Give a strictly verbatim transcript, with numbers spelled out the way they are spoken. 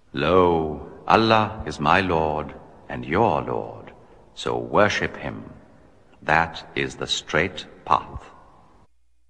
Lo, Allah is my Lord and your Lord, so worship Him. That is the straight path.